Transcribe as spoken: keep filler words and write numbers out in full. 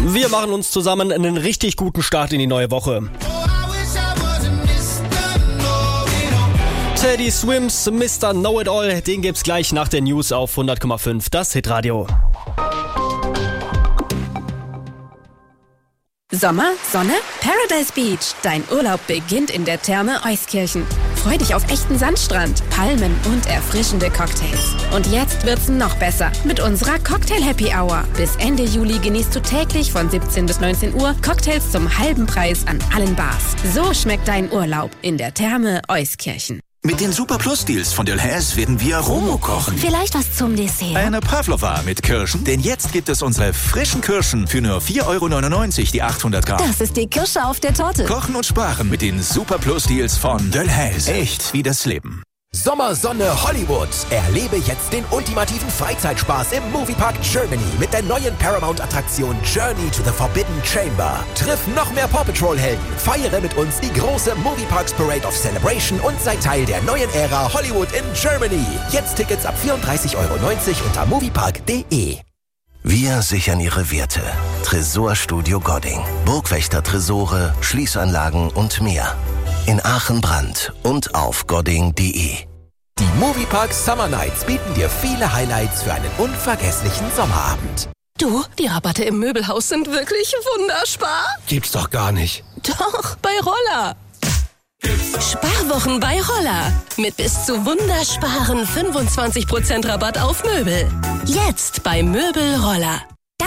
Wir machen uns zusammen einen richtig guten Start in die neue Woche. Teddy Swims, Mister Know-It-All, den gibt's gleich nach der News auf hundert Komma fünf, das Hitradio. Sommer, Sonne, Paradise Beach. Dein Urlaub beginnt in der Therme Euskirchen. Freu dich auf echten Sandstrand, Palmen und erfrischende Cocktails. Und jetzt wird's noch besser mit unserer Cocktail Happy Hour. Bis Ende Juli genießt du täglich von siebzehn bis neunzehn Uhr Cocktails zum halben Preis an allen Bars. So schmeckt dein Urlaub in der Therme Euskirchen. Mit den Super Plus Deals von Delhaize werden wir Romo kochen. Vielleicht was zum Dessert. Eine Pavlova mit Kirschen, denn jetzt gibt es unsere frischen Kirschen für nur vier Euro neunundneunzig die achthundert Gramm. Das ist die Kirsche auf der Torte. Kochen und sparen mit den Super Plus Deals von Delhaize. Echt wie das Leben. Sommer, Sonne, Hollywood. Erlebe jetzt den ultimativen Freizeitspaß im Moviepark Germany mit der neuen Paramount-Attraktion Journey to the Forbidden Chamber. Triff noch mehr Paw Patrol-Helden, feiere mit uns die große Movieparks Parade of Celebration und sei Teil der neuen Ära Hollywood in Germany. Jetzt Tickets ab vierunddreißig Euro neunzig unter moviepark punkt de. Wir sichern Ihre Werte. Tresorstudio Godding. Burgwächter-Tresore, Schließanlagen und mehr. In Aachen-Brand und auf godding punkt de. Die Moviepark Summer Nights bieten dir viele Highlights für einen unvergesslichen Sommerabend. Du, die Rabatte im Möbelhaus sind wirklich wunderspar. Gibt's doch gar nicht. Doch, bei Roller. Sparwochen bei Roller. Mit bis zu wundersparen fünfundzwanzig Prozent Rabatt auf Möbel. Jetzt bei Möbel Roller.